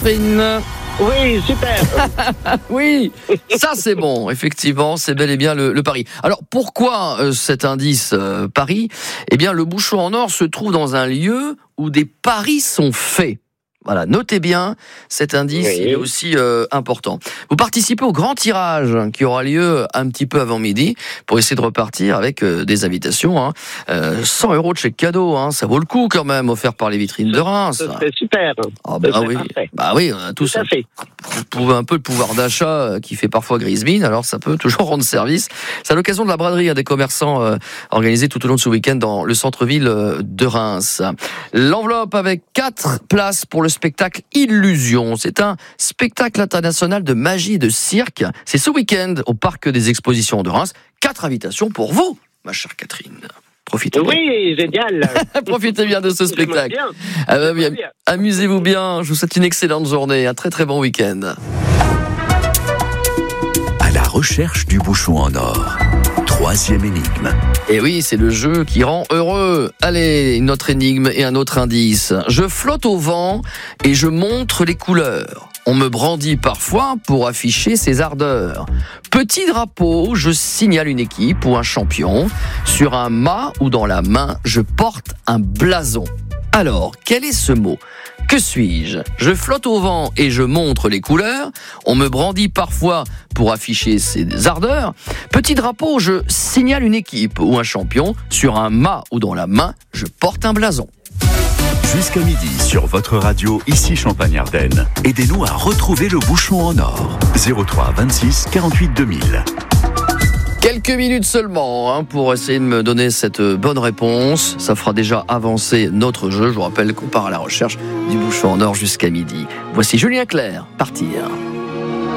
Catherine? Oui, super. Oui, ça c'est bon, effectivement, c'est bel et bien le pari. Alors pourquoi cet indice pari? Eh bien, le bouchon en or se trouve dans un lieu où des paris sont faits. Voilà, notez bien cet indice, Oui. il est aussi important. Vous participez au grand tirage qui aura lieu un petit peu avant midi pour essayer de repartir avec des invitations. 100 € de chèque cadeau, ça vaut le coup quand même, offert par les vitrines de Reims. Ce serait super. Ah bah oui, Parfait. bah oui, on a tous Tout à fait. un peu le pouvoir d'achat qui fait parfois grise mine, alors ça peut toujours rendre service. C'est à l'occasion de la braderie des commerçants organisée tout au long de ce week-end dans le centre-ville de Reims. L'enveloppe avec 4 places pour le spectacle Illusion. C'est un spectacle international de magie et de cirque. C'est ce week-end au parc des expositions de Reims. 4 invitations pour vous, ma chère Catherine. Profitez bien. Oui, génial. Profitez bien de ce spectacle. Amusez-vous bien. Je vous souhaite une excellente journée. Un très très bon week-end. À la recherche du bouchon en or. 3e énigme. Et oui, c'est le jeu qui rend heureux. Allez, une autre énigme et un autre indice. Je flotte au vent et je montre les couleurs. On me brandit parfois pour afficher ses ardeurs. Petit drapeau, je signale une équipe ou un champion. Sur un mât ou dans la main, je porte un blason. Alors, quel est ce mot ? Que suis-je ? Je flotte au vent et je montre les couleurs. On me brandit parfois pour afficher ses ardeurs. Petit drapeau, je signale une équipe ou un champion. Sur un mât ou dans la main, je porte un blason. Jusqu'à midi sur votre radio, ici Champagne-Ardenne. Aidez-nous à retrouver le bouchon en or. 03 26 48 2000. Quelques minutes seulement pour essayer de me donner cette bonne réponse. Ça fera déjà avancer notre jeu. Je vous rappelle qu'on part à la recherche du bouchon en or jusqu'à midi. Voici Julien Clerc, Partir.